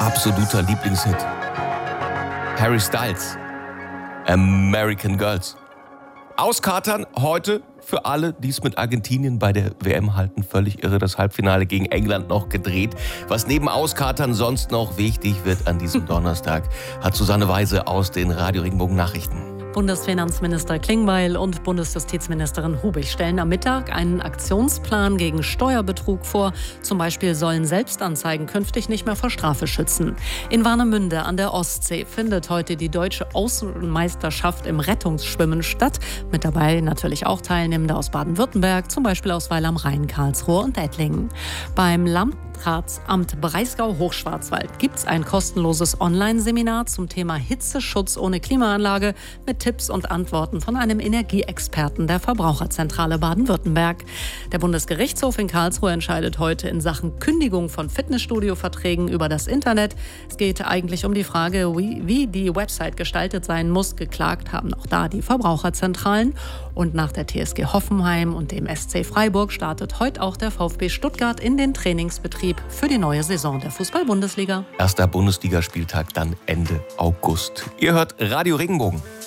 absoluter Lieblingshit. Harry Styles, American Girls. Auskatern heute für alle, die es mit Argentinien bei der WM halten. Völlig irre, das Halbfinale gegen England noch gedreht. Was neben Auskatern sonst noch wichtig wird an diesem Donnerstag, hat Susanne Weise aus den Radio Regenbogen Nachrichten. Bundesfinanzminister Klingbeil und Bundesjustizministerin Hubig stellen am Mittag einen Aktionsplan gegen Steuerbetrug vor. Zum Beispiel sollen Selbstanzeigen künftig nicht mehr vor Strafe schützen. In Warnemünde an der Ostsee findet heute die deutsche Außenmeisterschaft im Rettungsschwimmen statt. Mit dabei natürlich auch Teilnehmende aus Baden-Württemberg, zum Beispiel aus Weil am Rhein, Karlsruhe und Ettlingen. Beim Landratsamt Breisgau-Hochschwarzwald gibt es ein kostenloses Online-Seminar zum Thema Hitzeschutz ohne Klimaanlage mit Tipps und Antworten von einem Energieexperten der Verbraucherzentrale Baden-Württemberg. Der Bundesgerichtshof in Karlsruhe entscheidet heute in Sachen Kündigung von Fitnessstudio-Verträgen über das Internet. Es geht eigentlich um die Frage, wie die Website gestaltet sein muss. Geklagt haben auch da die Verbraucherzentralen. Und nach der TSG Hoffenheim und dem SC Freiburg startet heute auch der VfB Stuttgart in den Trainingsbetrieb für die neue Saison der Fußball-Bundesliga. Erster Bundesligaspieltag dann Ende August. Ihr hört Radio Regenbogen.